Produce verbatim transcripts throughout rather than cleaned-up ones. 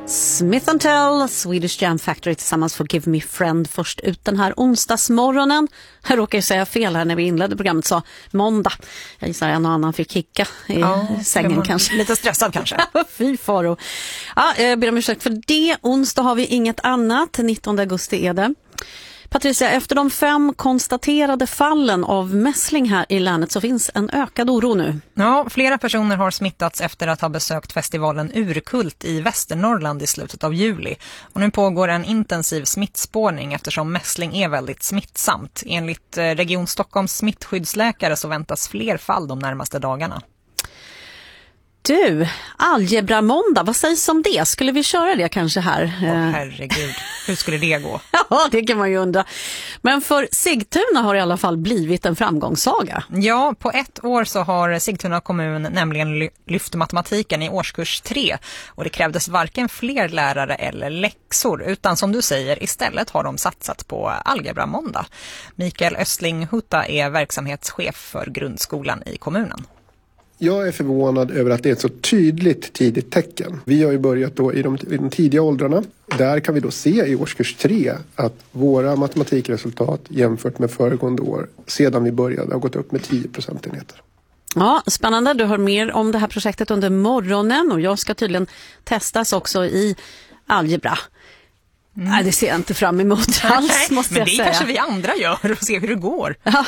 Smith and Tell, Swedish Jam Factory tillsammans för Give Me Friend först ut den här onsdagsmorgonen. Jag råkar säga fel här när vi inledde programmet, sa måndag. Jag gissar en och annan fick kicka i ja, sängen kanske. Lite stressad kanske. Fy faro. Ja, jag ber om ursäkt för det. Onsdag har vi inget annat. nittonde augusti är det. Patricia, efter de fem konstaterade fallen av mässling här i länet så finns en ökad oro nu. Ja, flera personer har smittats efter att ha besökt festivalen Urkult i Västernorrland i slutet av juli. Och nu pågår en intensiv smittspårning eftersom mässling är väldigt smittsamt. Enligt Region Stockholms smittskyddsläkare så väntas fler fall de närmaste dagarna. Du, algebramåndag, vad sägs om det? Skulle vi köra det kanske här? Åh herregud, hur skulle det gå? Ja, det kan man ju undra. Men för Sigtuna har det i alla fall blivit en framgångssaga. Ja, på ett år så har Sigtuna kommun nämligen lyft matematiken i årskurs tre. Och det krävdes varken fler lärare eller läxor, utan som du säger, istället har de satsat på algebramåndag. Mikael Östling Hutta är verksamhetschef för grundskolan i kommunen. Jag är förvånad över att det är ett så tydligt tidigt tecken. Vi har ju börjat då i de, i de tidiga åldrarna. Där kan vi då se i årskurs tre att våra matematikresultat jämfört med föregående år sedan vi började har gått upp med tio procentenheter. Ja, spännande. Du hör mer om det här projektet under morgonen och jag ska tydligen testas också i algebra. Mm. Nej, det ser jag inte fram emot alls, måste jag säga. Men det kanske vi andra gör och ser hur det går. Ja.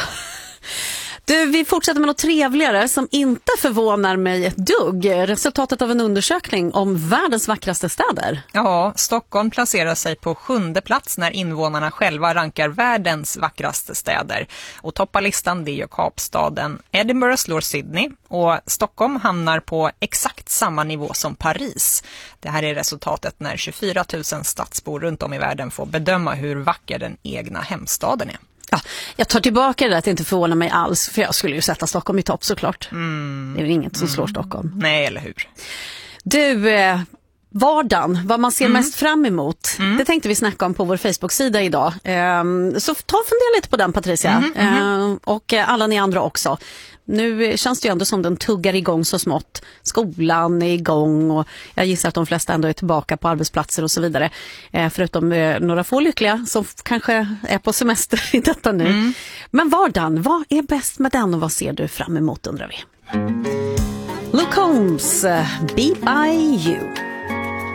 Du, vi fortsätter med något trevligare som inte förvånar mig ett dugg. Resultatet av en undersökning om världens vackraste städer. Ja, Stockholm placerar sig på sjunde plats när invånarna själva rankar världens vackraste städer. Och toppar listan, det är ju Kapstaden. Edinburgh slår Sydney och Stockholm hamnar på exakt samma nivå som Paris. Det här är resultatet när tjugofyra tusen stadsbor runt om i världen får bedöma hur vacker den egna hemstaden är. Ja, jag tar tillbaka det där att det inte förvånar mig alls, för jag skulle ju sätta Stockholm i topp såklart. Mm. Det är väl inget som mm. slår Stockholm. Nej, eller hur? Du, eh, vardagen, vad man ser mm. mest fram emot, mm. det tänkte vi snacka om på vår Facebook-sida idag. Eh, så ta och fundera lite på den, Patricia. Mm. Mm. Eh, och alla ni andra också. Nu känns det ju ändå som den tuggar igång så smått. Skolan är igång och jag gissar att de flesta ändå är tillbaka på arbetsplatser och så vidare. Eh, förutom eh, några få lyckliga som kanske är på semester i detta nu. Mm. Men vardagen, vad är bäst med den och vad ser du fram emot, undrar vi? Luke Combs, Be By You.